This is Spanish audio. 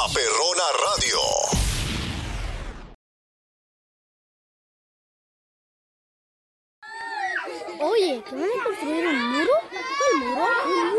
Perrona Radio. Oye, ¿que van a construir un muro? ¿Cuál muro?